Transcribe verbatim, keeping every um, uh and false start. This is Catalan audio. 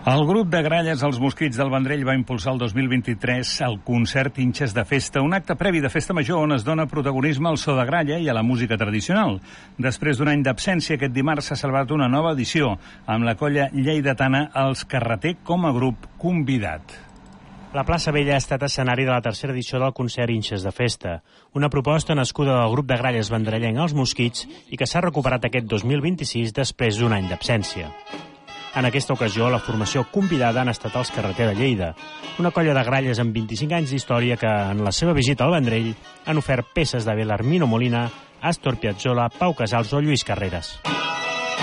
El grup de gralles Els Mosquits del Vendrell va impulsar el dos mil vint-i-tres el concert Inxes de Festa, un acte previ de Festa Major on es dona protagonisme al so de gralla i a la música tradicional. Després d'un any d'absència, aquest dimarts s'ha celebrat una nova edició amb la colla lleidatana Els Carreter com a grup convidat. La plaça Vella ha estat escenari de la tercera edició del concert Inxes de Festa, una proposta nascuda del grup de gralles vendrellenc Els Mosquits i que s'ha recuperat aquest dos mil vint-i-sis després d'un any d'absència. En aquesta ocasió, la formació convidada han estat els Carreter de Lleida, una colla de gralles amb vint-i-cinc anys d'història que, en la seva visita al Vendrell, han ofert peces de Belarmino Molina, Astor Piazzolla, Pau Casals o Lluís Carreras.